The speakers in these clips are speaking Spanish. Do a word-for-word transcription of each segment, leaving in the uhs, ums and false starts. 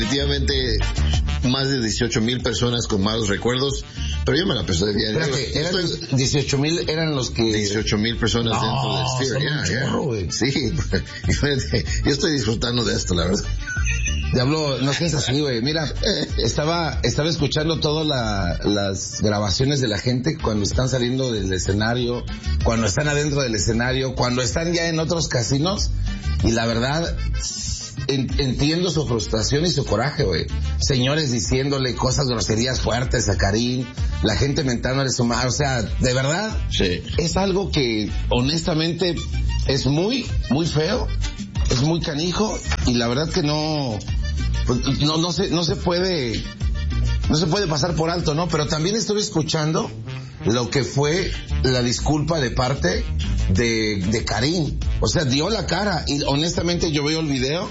Definitivamente más de dieciocho mil personas con malos recuerdos, pero yo me la pasé bien. Espérate, eran Estoy... dieciocho mil eran los que... dieciocho mil personas no, dentro del Sphere. Yeah, chorro, yeah. Sí, yo estoy disfrutando de esto, la verdad. Diablo, no seas así, güey. Mira, estaba estaba escuchando todas la, las grabaciones de la gente cuando están saliendo del escenario, cuando están adentro del escenario, cuando están ya en otros casinos, y la verdad... Entiendo su frustración y su coraje, güey. Señores diciéndole cosas, groserías fuertes a Karim, la gente mentándole su madre, o sea, de verdad, sí. Es algo que honestamente es muy, muy feo, es muy canijo, y la verdad que no, pues, no, no se, no se puede, no se puede pasar por alto, ¿no? Pero también estuve escuchando lo que fue la disculpa de parte de, de Karim. O sea, dio la cara, y honestamente yo veo el video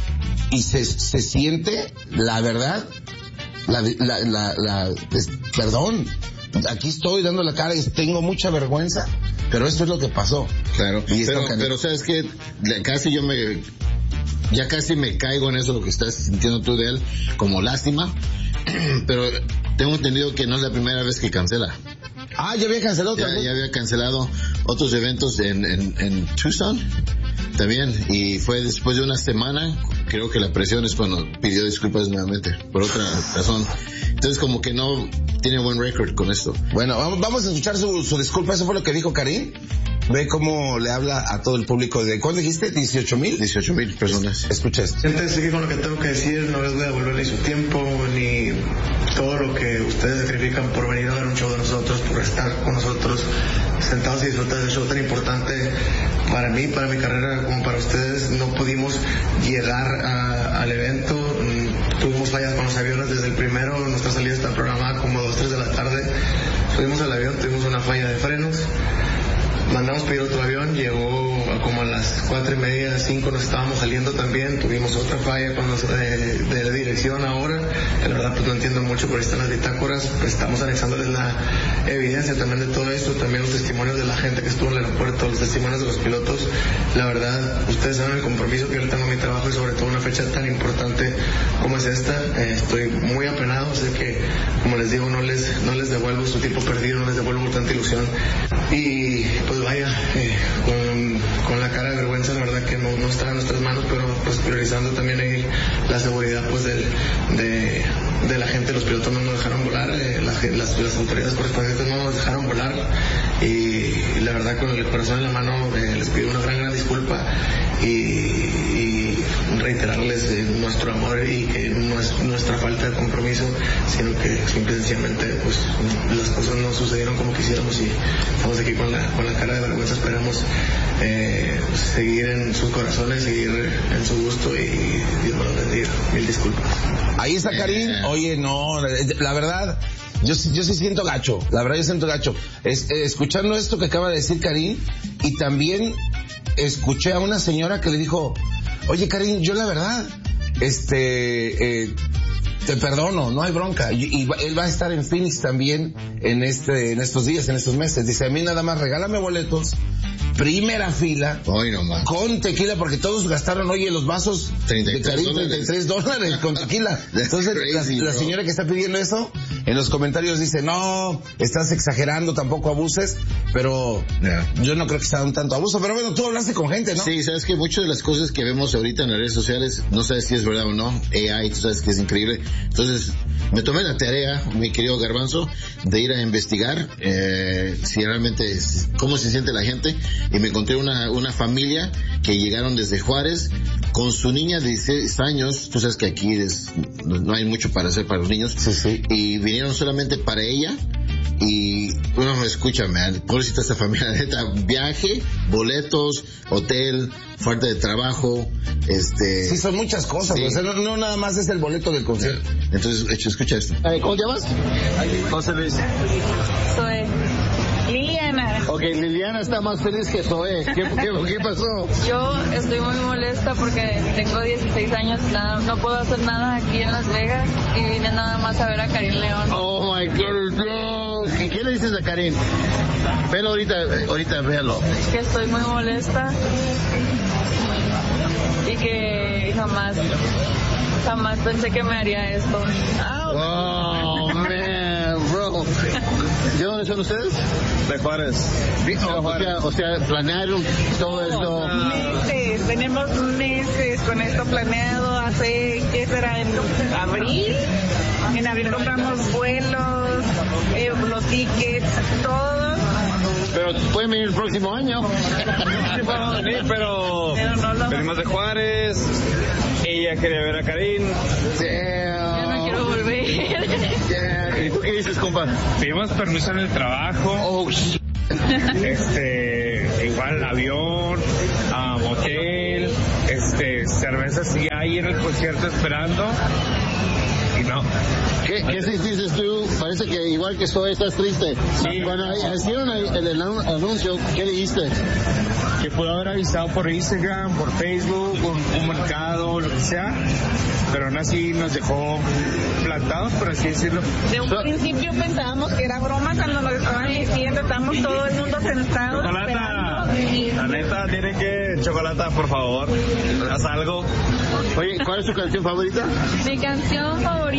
y se, se siente, la verdad, la, la, la, la es, perdón, aquí estoy dando la cara y tengo mucha vergüenza, pero esto es lo que pasó. Claro, y pero, pero sabes que casi yo me, ya casi me caigo en eso, lo que estás sintiendo tú de él, como lástima, pero tengo entendido que no es la primera vez que cancela. Ah, ya había cancelado ya, ya había cancelado otros eventos en, en, en Tucson también, y fue después de una semana. Creo que la presión es cuando pidió disculpas nuevamente por otra razón. Entonces como que no tiene buen récord con esto. Bueno, vamos, vamos a escuchar su, su disculpa. Eso fue lo que dijo Karim. Ve cómo le habla a todo el público. ¿De cuándo dijiste? ¿dieciocho mil? dieciocho mil personas. Escucha esto. Gente, seguir con lo que tengo que decir. No les voy a devolver ni su tiempo, ni todo lo que ustedes sacrifican por venir a ver un show de nosotros, por estar con nosotros sentados y disfrutar de un show tan importante para mí, para mi carrera, como para ustedes. No pudimos llegar a, al evento. Tuvimos fallas con los aviones desde el primero. Nuestra salida está programada como dos, tres de la tarde. Subimos al avión, tuvimos una falla de frenos. Mandamos pedir otro avión, llegó como a las cuatro y media, cinco, nos estábamos saliendo también, tuvimos otra falla cuando, eh, de la dirección ahora, la verdad pues no entiendo mucho, pero están las bitácoras, pues estamos anexándoles la evidencia también de todo esto, también los testimonios de la gente que estuvo en el aeropuerto, los testimonios de los pilotos. La verdad, ustedes saben el compromiso que yo le tengo a mi trabajo y sobre todo una fecha tan importante como es esta. Eh, estoy muy apenado, sé que, como les digo, no les, no les devuelvo su tiempo perdido, no les devuelvo tanta ilusión, y pues vaya, eh, con, con la cara de vergüenza, la verdad que no, no está en nuestras manos, pero pues priorizando también ahí la seguridad pues del, de, de la gente. Los pilotos no nos dejaron volar, eh, las, las, las autoridades correspondientes no nos dejaron volar, y la verdad con el corazón en la mano eh, les pido una gran gran disculpa y, y reiterarles eh, nuestro amor, y que no es nuestra falta de compromiso, sino que simple y sencillamente pues las cosas no sucedieron como quisiéramos, y estamos aquí con la, con la cara de vergüenza. Esperamos eh, seguir en sus corazones, seguir en su gusto, y Dios nos bendiga. Mil disculpas. Ahí está Karim. Oye, no, la verdad, yo, yo sí siento gacho, la verdad yo siento gacho. Es, eh, escuchando esto que acaba de decir Karim, y también escuché a una señora que le dijo, oye Karim, yo la verdad, este, eh, te perdono, no hay bronca. Y, y él va a estar en Phoenix también en este, en estos días, en estos meses. Dice, a mí nada más regálame boletos, primera fila, Ay, no, man. con tequila, porque todos gastaron, oye, los vasos treinta y tres de Karim, treinta y tres dólares con tequila. Entonces, crazy, la, la señora que está pidiendo eso, en los comentarios dice, no, estás exagerando, tampoco abuses, pero yeah. yo no creo que sea un tanto abuso. Pero bueno, tú hablaste con gente, ¿no? Sí, sabes que muchas de las cosas que vemos ahorita en las redes sociales, no sabes si es verdad o no. A I, tú sabes que es increíble. Entonces, me tomé la tarea, mi querido Garbanzo, de ir a investigar eh, si realmente, cómo se siente la gente, y me encontré una, una familia que llegaron desde Juárez con su niña de dieciséis años. Tú sabes que aquí es, no hay mucho para hacer para los niños. Sí, sí. Y vinieron solamente para ella. Y bueno, escúchame, pobrecita esta familia, neta, viaje, boletos, hotel, falta de trabajo, este... Sí, son muchas cosas, sí. O sea, no, no nada más es el boleto del concierto. Entonces, hecho, escucha esto. ¿Cómo te llamas? José Luis. Zoe. Liliana. Ok, Liliana está más feliz que Zoe. ¿Qué, qué, qué pasó? Yo estoy muy molesta porque tengo dieciséis años, nada, no puedo hacer nada aquí en Las Vegas, y vine nada más a ver a Karim León. Oh my God, no. ¿Qué, ¿Qué le dices a Karim? Velo ahorita, ahorita véalo. Que estoy muy molesta y que jamás jamás pensé que me haría esto. Oh, man, bro. ¿De dónde son ustedes? De Juárez. O, o sea, o sea, planearon todo esto. Meses, tenemos meses con esto planeado. Hace, ¿qué será? En abril. En abril compramos vuelos, eh, los tickets, todo. Pero pueden venir el próximo año. Sí, podemos venir, pero, Pero no lo- venimos de Juárez. Ella quería ver a Karin. Ya no quiero volver. Yeah. ¿Y tú qué dices, compa? Pedimos permiso en el trabajo. Oh, shit. Este, igual avión, a motel, este, cervezas y ahí en el concierto esperando. Y no. ¿Qué, ¿Qué dices tú? Parece que igual que estoy, estás triste. Sí. Cuando hicieron el, el, el anuncio, ¿qué dijiste? Que pudo haber avisado por Instagram, por Facebook, un, un mercado, lo que sea, pero aún así nos dejó plantados, por así decirlo. De un So- principio pensábamos que era broma cuando nos estaban diciendo, estamos todo el mundo sentados Chocolata, esperando. Y- la neta, tiene que, Chocolata, por favor, haz algo. Oye, ¿cuál es tu canción favorita? Mi canción favorita